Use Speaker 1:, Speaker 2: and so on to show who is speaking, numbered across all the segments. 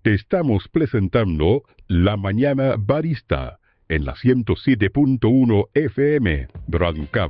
Speaker 1: te estamos presentando La Mañana Barista en la 107.1 FM Radio UCAB.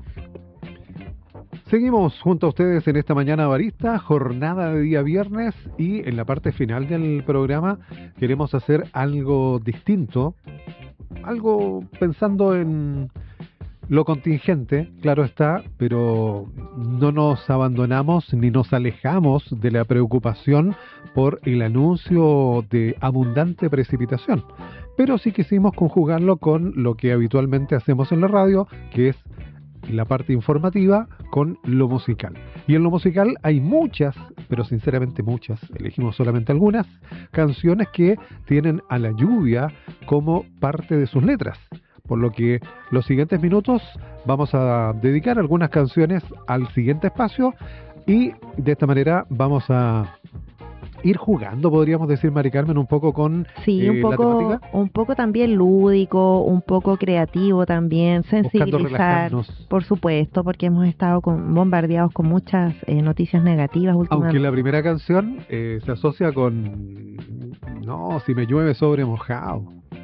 Speaker 2: Seguimos junto a ustedes en esta mañana barista, jornada de día viernes, y en la parte final del programa queremos hacer algo distinto, algo pensando en lo contingente, claro está, pero no nos abandonamos ni nos alejamos de la preocupación por el anuncio de abundante precipitación, pero sí quisimos conjugarlo con lo que habitualmente hacemos en la radio, que es la parte informativa con lo musical. Y en lo musical hay muchas, pero sinceramente muchas, elegimos solamente algunas, canciones que tienen a la lluvia como parte de sus letras. Por lo que los siguientes minutos vamos a dedicar algunas canciones al siguiente espacio y de esta manera vamos a ir jugando, podríamos decir, Mari Carmen, un poco con la temática.
Speaker 3: Un poco también lúdico, un poco creativo también, sensibilizar, por supuesto, porque hemos estado bombardeados con muchas noticias negativas últimamente.
Speaker 2: Aunque la primera canción se asocia con, no, si me llueve sobre mojado.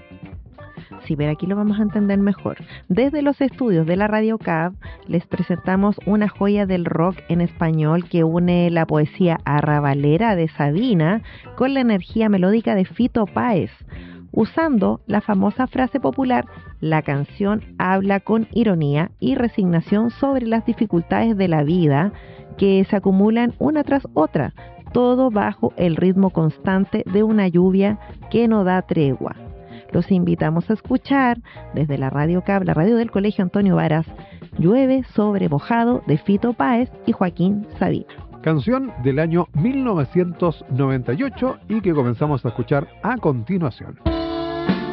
Speaker 3: Sí, pero aquí lo vamos a entender mejor. Desde los estudios de la Radio UCAB les presentamos una joya del rock en español que une la poesía arrabalera de Sabina con la energía melódica de Fito Páez. Usando la famosa frase popular, la canción habla con ironía y resignación sobre las dificultades de la vida que se acumulan una tras otra, todo bajo el ritmo constante de una lluvia que no da tregua. Los invitamos a escuchar desde la Radio UCAB, la radio del Colegio Antonio Varas, Llueve sobre mojado de Fito Páez y Joaquín Sabina.
Speaker 2: Canción del año 1998 y que comenzamos a escuchar a continuación.